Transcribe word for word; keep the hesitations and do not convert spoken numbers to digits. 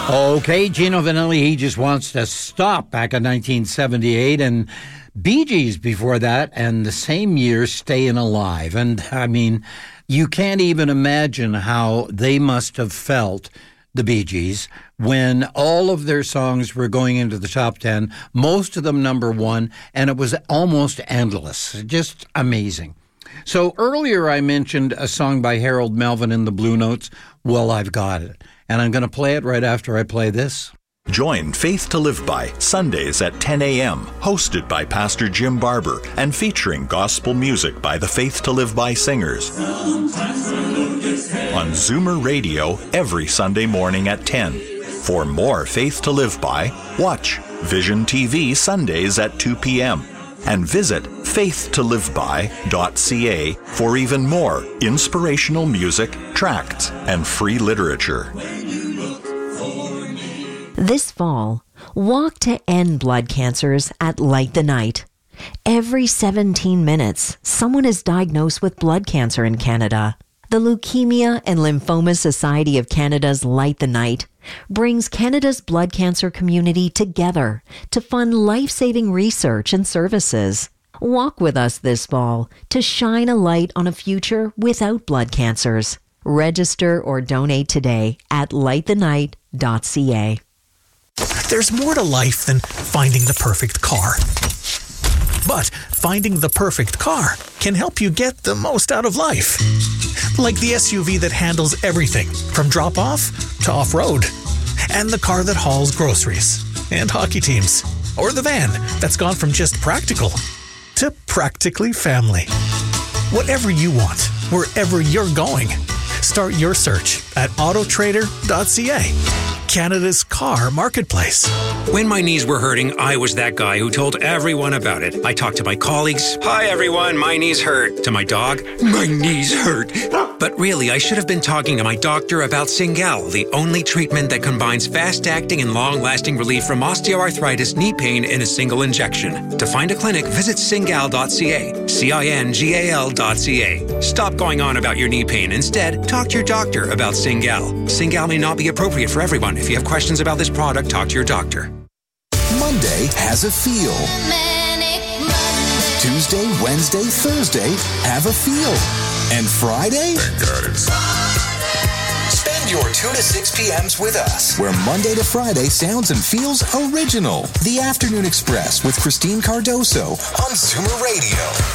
Okay, Gino Vanelli, he just wants to stop back in nineteen seventy-eight, and Bee Gees before that, and the same year, Staying Alive. And, I mean, you can't even imagine how they must have felt, the Bee Gees, when all of their songs were going into the top ten, most of them number one, and it was almost endless. Just amazing. So earlier I mentioned a song by Harold Melvin in the Blue Notes. Well, I've got it. And I'm going to play it right after I play this. Join Faith to Live By Sundays at ten a.m., hosted by Pastor Jim Barber and featuring gospel music by the Faith to Live By singers. On Zoomer Radio every Sunday morning at ten. For more Faith to Live By, watch Vision T V Sundays at two p.m. and visit faith to live by dot c a for even more inspirational music, tracts, and free literature. This fall, walk to end blood cancers at Light the Night. Every seventeen minutes, someone is diagnosed with blood cancer in Canada. The Leukemia and Lymphoma Society of Canada's Light the Night brings Canada's blood cancer community together to fund life-saving research and services. Walk with us this fall to shine a light on a future without blood cancers. Register or donate today at light the night dot c a. There's more to life than finding the perfect car. But finding the perfect car can help you get the most out of life. Like the S U V that handles everything from drop-off to off-road. And the car that hauls groceries and hockey teams. Or the van that's gone from just practical to practically family. Whatever you want, wherever you're going, start your search at auto trader dot c a. Canada's car marketplace. When my knees were hurting, I was that guy who told everyone about it. I talked to my colleagues. Hi, everyone. My knees hurt. To my dog. My knees hurt. But really, I should have been talking to my doctor about Cingal, the only treatment that combines fast-acting and long-lasting relief from osteoarthritis knee pain in a single injection. To find a clinic, visit cingal dot c a. C I N G A L dot C A. Stop going on about your knee pain. Instead, talk to your doctor about Cingal. Cingal may not be appropriate for everyone. If you have questions about this product, talk to your doctor. Monday has a feel. Tuesday, Wednesday, Thursday have a feel. And Friday? Thank God it's Spend your two to six p.m.s with us, where Monday to Friday sounds and feels original. The Afternoon Express with Christine Cardoso on Zoomer Radio.